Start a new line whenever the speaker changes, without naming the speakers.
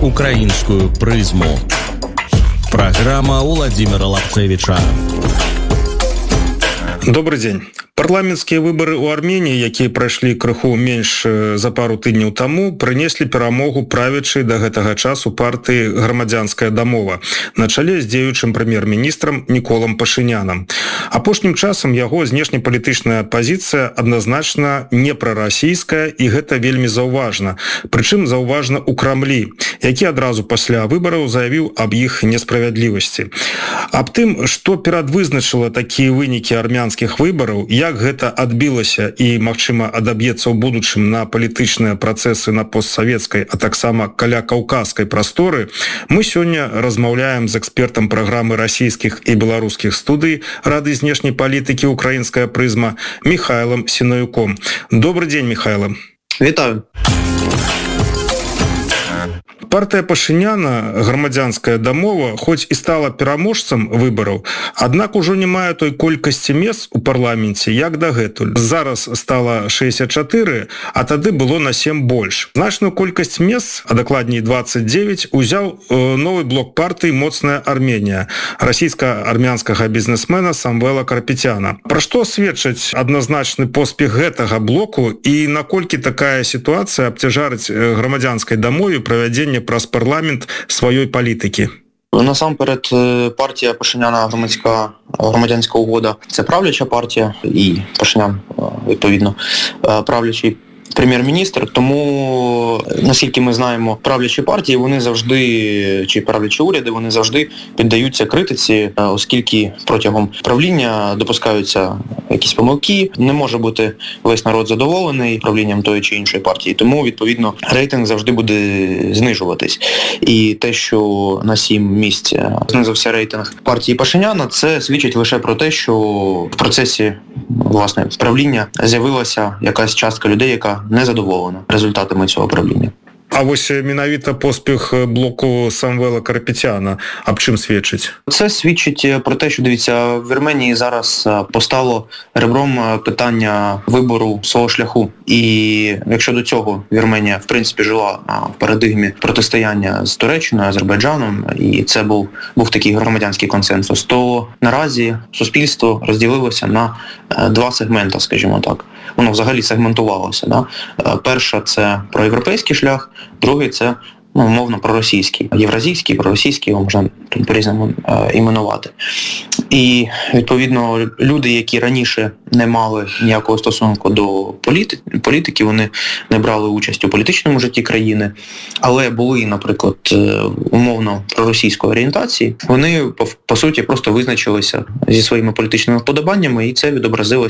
украинскую призму. Программа Владимира Лапцевича.
Добрый день. Парламенцкія выбары ў Арменіі, якія прайшлі крыху менш за пару тыдняў таму, прынеслі перамогу правячай да гэтага часу партыі «Грамадзянская дамова» на чале з дзеючым прэм'ер-міністрам Ніколам Пашынянам. Апошнім часам яго знешнепалітычная пазіцыя адназначна не прарасійская, і гэта вельмі заўважна. Прычым заўважна ў Крамлі, які адразу пасля выбараў заявіў аб іх несправядлівасці. Аб тым, што перадвызначыла такія вынікі армянскіх выбараў, як гэта адбілася і, магчыма, адаб'ецца ў будучым на палітычныя працэсы на постсавецкай, а таксама каля каўказскай прасторы, мы сёння размаўляем з экспертам праграмы расійскіх і беларускіх студый Рады знешняй палітыкі «Украинская призма» Михайлом Синаюком. Добрый день, Михайло.
Вітаю.
Партыя Пашыняна «Грамадзянская дамова» хоць і стала пераможцам выбараў, аднак ужо не мае той колькасці мест у парламенце, як дагэтуль. Зараз стала 64, а тады было на 7 больш. Значную колькасць мест, а дакладней 29, узяў новы блок партыі «Моцная Арменія» расійска-армянскага бізнесмена Самвела Карапетяна. Пра што сведчыць адназначны поспех гэтага блоку і наколькі такая сітуацыя абцяжарыць грамадзянскай дамове правядзення праз парламент сваёй палітыкі?
Насамперед, партія Пашиняна «Громадянська угода» – це правляча партія, і Пашинян, відповідно, правлячий прем'єр-міністр, тому, наскільки ми знаємо, правлячі партії, вони завжди, чи правлячі уряди, вони завжди піддаються критиці, оскільки протягом правління допускаються якісь помилки, не може бути весь народ задоволений правлінням тої чи іншої партії, тому, відповідно, рейтинг завжди буде знижуватись. І те, що на 7 місць знизився рейтинг партії Пашиняна, це свідчить лише про те, що в процесі, власне, правління з'явилася якась частка людей, яка не задоволена результатами цього правління.
А ось менавіта поспіх блоку Самвела Карапетяна об чим свідчить?
Це свідчить про те, що, дивіться, в Вірменії зараз постало ребром питання вибору свого шляху. І якщо до цього Вірменія, в принципі, жила в парадигмі протистояння з Туреччиною, Азербайджаном, і це був такий громадянський консенсус, то наразі суспільство розділилося на 2 сегменти, скажімо так. Воно взагалі сегментувалося. Да? Перша – це проєвропейський шлях, другий – це, умовно, проросійський. Євразійський, проросійський, його можна по-різному іменувати. І, відповідно, люди, які раніше не мали ніякого стосунку до політики, вони не брали участь у політичному житті країни, але були, наприклад, умовно проросійської орієнтації, вони, по суті, просто визначилися зі своїми політичними вподобаннями, і це відобразилося